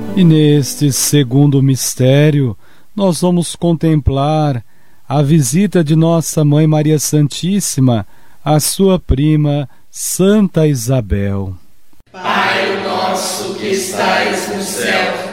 E neste segundo mistério, nós vamos contemplar a visita de Nossa Mãe Maria Santíssima à sua prima Santa Isabel. Pai nosso que estais no céu,